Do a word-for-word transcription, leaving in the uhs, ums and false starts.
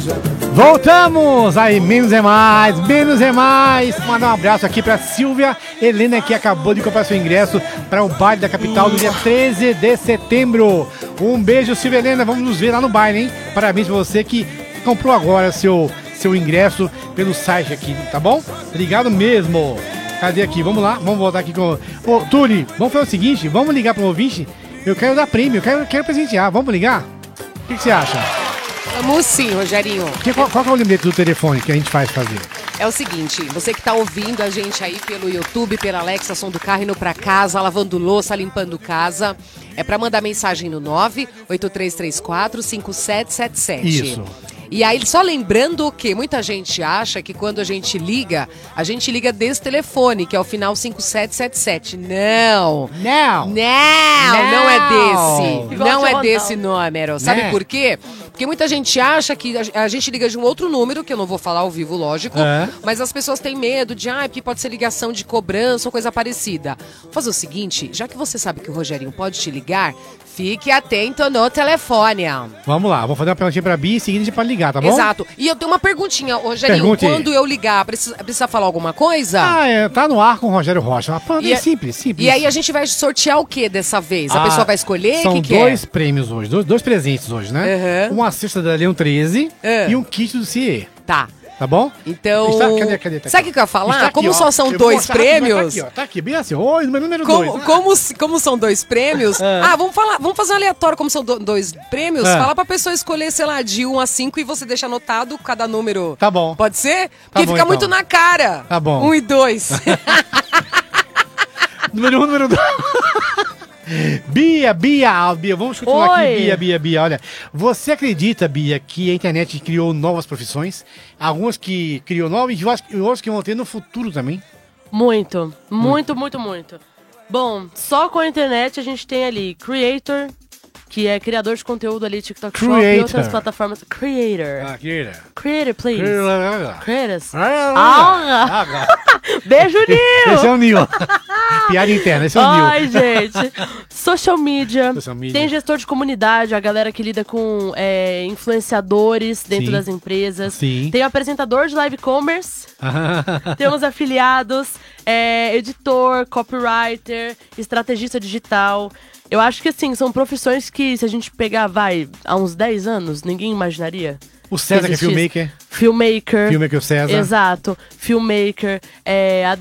Voltamos! Aí, menos é mais, menos é mais. Mandar um abraço aqui pra Silvia Helena, que acabou de comprar seu ingresso para o baile da capital do dia treze de setembro. Um beijo, Silvia Helena. Vamos nos ver lá no baile, hein? Parabéns pra você que comprou agora seu, seu ingresso pelo site aqui, tá bom? Obrigado mesmo. Cadê aqui? Vamos lá, vamos voltar aqui com... Ô, Turi, vamos fazer o seguinte, vamos ligar pro ouvinte. Eu quero dar prêmio, eu quero, quero presentear. Vamos ligar? O que, que você acha? Vamos sim, Rogerinho. Que, qual, qual que é o limite do telefone que a gente faz fazer? É o seguinte, você que tá ouvindo a gente aí pelo YouTube, pela Alexa, som do carro, indo pra casa, lavando louça, limpando casa, é pra mandar mensagem no nove oito três três quatro cinco sete sete sete. Isso. E aí, só lembrando que muita gente acha que quando a gente liga, a gente liga desse telefone, que é o final cinco sete sete sete. Não! Não! Não, não é desse. Igual Não de é Ronaldo. desse número. Sabe Né? por quê? Porque muita gente acha que a a gente liga de um outro número, que eu não vou falar ao vivo, lógico, É. mas as pessoas têm medo de, ah, porque pode ser ligação de cobrança ou coisa parecida. Vou fazer o seguinte, já que você sabe que o Rogerinho pode te ligar, fique atento no telefone. Vamos lá, vou fazer uma perguntinha pra Bia e em seguida a gente pode ligar, tá bom? Exato. E eu tenho uma perguntinha, Rogerinho, Pergunte aí. quando eu ligar, precisa, precisa falar alguma coisa? Ah, é, tá no ar com o Rogério Rocha. Uma E é a- simples, simples. E aí a gente vai sortear o que dessa vez? A Ah, pessoa vai escolher? São que que dois é? prêmios hoje, dois, dois presentes hoje, né? Uhum. Uma cesta da Leão treze É. e um kit do C I E, Tá. tá bom? Então, Está- cadê, cadê? Tá sabe o aqui, que eu ia ó. falar? Está aqui, Como ó. só são Eu vou dois mostrar rápido, mas prêmios... Tá aqui, ó. Tá aqui, bem assim. Oi, número, número Como, dois. como, se- como são dois prêmios? É. Ah, vamos falar, vamos fazer um aleatório como são do- dois prêmios? É. Fala pra pessoa escolher, sei lá, de um a cinco e você deixa anotado cada número. Tá bom. Pode ser? Porque bom, fica então. muito na cara. Tá bom. Um e dois. Número um, número dois. Bia, Bia, ah, Bia, vamos continuar Oi. aqui, Bia, Bia, Bia, olha, você acredita, Bia, que a internet criou novas profissões? Algumas que criou novas e outras- e outras que vão ter no futuro também? Muito, muito, muito, muito. Bom, só com a internet a gente tem ali Creator, que é criador de conteúdo ali, TikTok Shop e Creator. outras plataformas. Creator. Ah, querida. Creator, please. Creators. Ah, Beijo, Nil! esse é o Nil. Piada interna, esse é o Nil. Ai, gente. Social media. Social media. Tem gestor de comunidade, a galera que lida com é, influenciadores dentro Sim. das empresas. Sim. Tem o apresentador de live commerce. Temos afiliados, é, editor, copywriter, estrategista digital. Eu acho que, assim, são profissões que, se a gente pegar, vai, há uns dez anos, ninguém imaginaria. O César, que é existisse. filmmaker. Filmmaker. Filmmaker, o César. Exato. Filmmaker. É, a